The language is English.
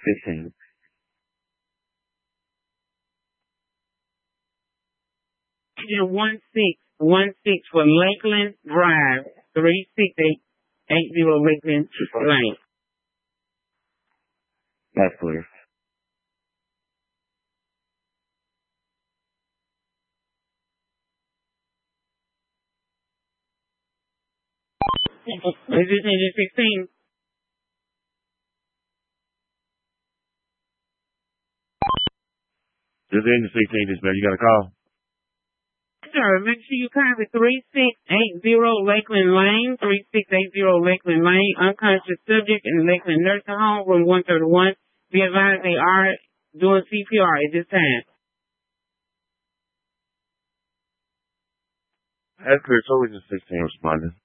16. Agent 1616 for Lakeland Drive, 36880 Lakeland Lane. That's clear. Is this Agent 16? This is Agent 16, dispatch. You got a call? Sir, make sure you contact 3680 Lakeland Lane, 3680 Lakeland Lane, unconscious subject in Lakeland Nursing Home, room 131. Be advised they are doing CPR at this time. That's clear. So Agent 16 responding.